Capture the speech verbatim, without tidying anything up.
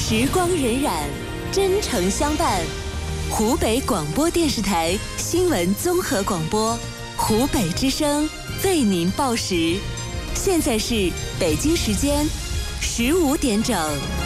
时光荏苒，真诚相伴。湖北广播电视台新闻综合广播，湖北之声为您报时。现在是北京时间十五点整。